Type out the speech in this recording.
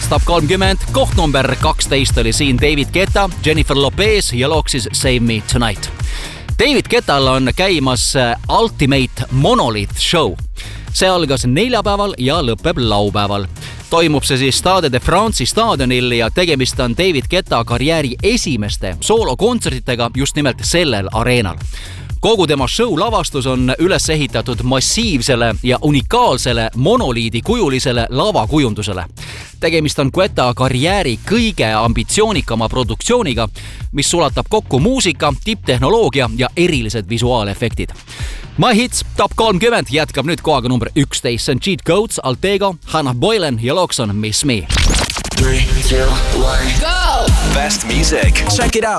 Top 30. Koht number 12 oli siin David Guetta, Jennifer Lopez ja looksis Save Me Tonight. David Guettal on käimas Ultimate Monolith Show. See algas neljapäeval ja lõpeb laupäeval. Toimub see siis Stade de France'i staadionil ja tegemist on David Guetta karjääri esimeste soolokontsertidega just nimelt sellel areenal. Kogu tema show lavastus on üles ehitatud massiivsele ja unikaalsele monoliidi kujulisele lavakujundusele. Tegemist on Guetta karjääri kõige ambitsioonikama produktsiooniga, mis sulatab kokku muusika, tipptehnoloogia ja erilised visuaalefektid. My Hits Top 30 jätkab nüüd kohaga number 11. See on Cheat Codes, Altego, Hannah Boylan ja looks on Miss Me. 3, 2, 1, go! Best music. Check it out.